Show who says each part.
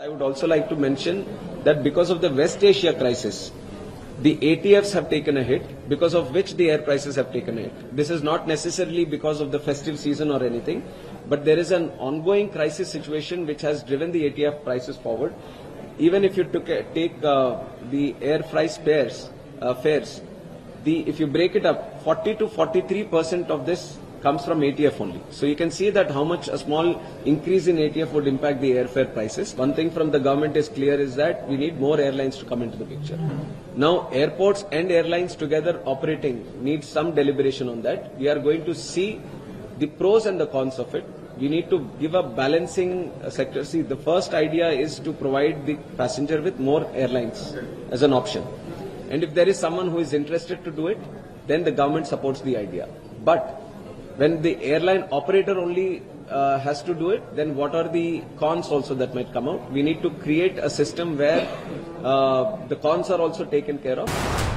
Speaker 1: I would also like to mention that because of the West Asia crisis, the ATFs have taken a hit, because of which the air prices have taken a hit. This is not necessarily because of the festive season or anything, but there is an ongoing crisis situation which has driven the ATF prices forward. Even if you take the air price fares, if you break it up, 40 to 43% of this comes from ATF only. So you can see that how much a small increase in ATF would impact the airfare prices. One thing from the government is clear is that we need more airlines to come into the picture. Now airports and airlines together operating need some deliberation on that. We are going to see the pros and the cons of it. We need to give a balancing sector. See, the first idea is to provide the passenger with more airlines as an option. And if there is someone who is interested to do it, then the government supports the idea. But when the airline operator only has to do it, then what are the cons also that might come out? We need to create a system where the cons are also taken care of.